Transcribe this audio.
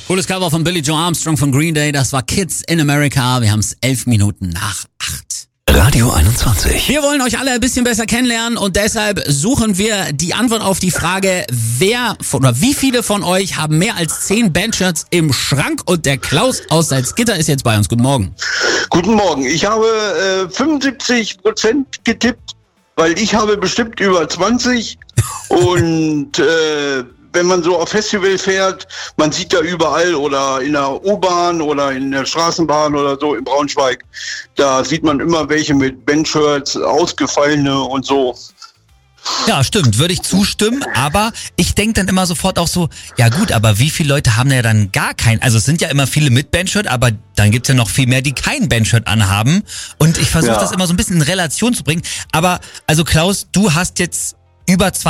Cooles Cover von Billie Joe Armstrong von Green Day. Das war Kids in America. Wir haben es 11 Minuten nach 8. Radio 21. Wir wollen euch alle ein bisschen besser kennenlernen und deshalb suchen wir die Antwort auf die Frage, wie viele von euch haben mehr als 10 Bandshirts im Schrank? Und der Klaus aus Salzgitter ist jetzt bei uns. Guten Morgen. Guten Morgen. Ich habe 75% getippt, weil ich habe bestimmt über 20 und wenn man so auf Festival fährt, man sieht ja überall oder in der U-Bahn oder in der Straßenbahn oder so in Braunschweig, da sieht man immer welche mit Bandshirts, ausgefallene und so. Ja, stimmt, würde ich zustimmen, aber ich denke dann immer sofort auch so, ja gut, aber wie viele Leute haben ja dann gar keinen? Also es sind ja immer viele mit Bandshirt, aber dann gibt's ja noch viel mehr, die kein Bandshirt anhaben und ich versuche das immer so ein bisschen in Relation zu bringen, aber also Klaus, du hast jetzt über 20